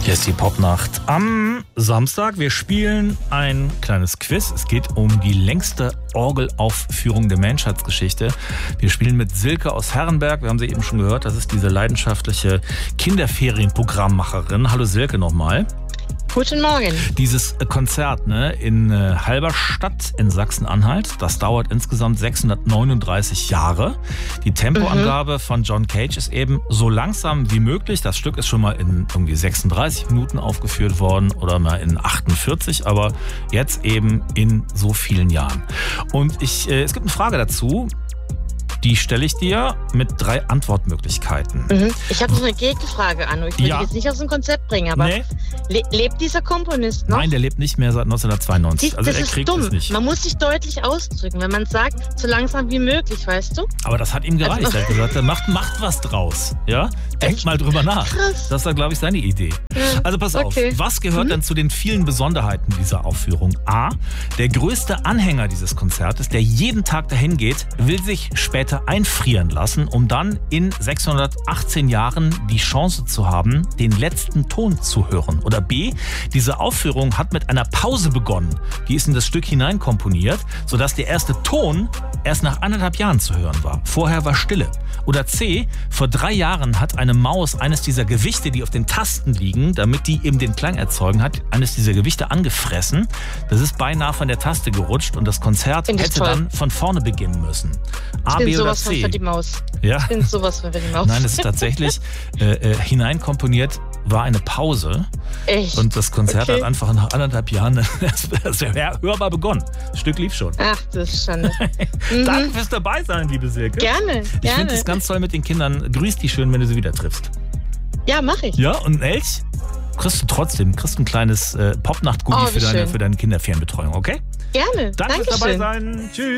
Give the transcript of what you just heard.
Hier ist die Popnacht am Samstag. Wir spielen ein kleines Quiz. Es geht um die längste Orgelaufführung der Menschheitsgeschichte. Wir spielen mit Silke aus Herrenberg. Wir haben sie eben schon gehört. Das ist diese leidenschaftliche Kinderferienprogrammmacherin. Hallo Silke nochmal. Guten Morgen. Dieses Konzert in Halberstadt in Sachsen-Anhalt, das dauert insgesamt 639 Jahre. Die Tempoangabe von John Cage ist eben so langsam wie möglich. Das Stück ist schon mal in irgendwie 36 Minuten aufgeführt worden oder mal in 48, aber jetzt eben in so vielen Jahren. Und es gibt eine Frage dazu. Die stelle ich dir mit 3 Antwortmöglichkeiten. Ich habe so eine Gegenfrage an. Ich will dich jetzt nicht aus dem Konzept bringen, aber lebt dieser Komponist noch? Nein, der lebt nicht mehr seit 1992. Das er ist kriegt dumm. es nicht. Man muss sich deutlich ausdrücken, wenn man sagt, so langsam wie möglich, weißt du? Aber das hat ihm gereicht. Er hat gesagt, macht was draus. Ja? Denkt mal drüber nach. Krass. Das war, glaube ich, seine Idee. Also pass auf, was gehört denn zu den vielen Besonderheiten dieser Aufführung? A, der größte Anhänger dieses Konzertes, der jeden Tag dahin geht, will sich später einfrieren lassen, um dann in 618 Jahren die Chance zu haben, den letzten Ton zu hören. Oder B, diese Aufführung hat mit einer Pause begonnen. Die ist in das Stück hineinkomponiert, sodass der erste Ton erst nach 1,5 Jahren zu hören war. Vorher war Stille. Oder C, vor 3 Jahren hat eine Maus eines dieser Gewichte, die auf den Tasten liegen, damit die eben den Klang erzeugen, hat eines dieser Gewichte angefressen. Das ist beinahe von der Taste gerutscht und das Konzert hätte dann von vorne beginnen müssen. A, B oder sowas C? für die Maus. Ja. Ich bin sowas für die Maus. Nein, es ist tatsächlich hineinkomponiert war eine Pause. Echt? Und das Konzert hat einfach nach 1,5 Jahren hörbar begonnen. Das Stück lief schon. Ach, das ist Schande. Danke fürs dabei sein, liebe Silke. Gerne. Ich finde es ganz toll mit den Kindern. Grüß die schön, wenn du sie wieder triffst. Ja, mach ich. Ja, und ein Elch kriegst du ein kleines Popnacht-Goodie für deine Kinderferienbetreuung, okay? Gerne. Danke fürs dabei Dankeschön. sein. Tschüss.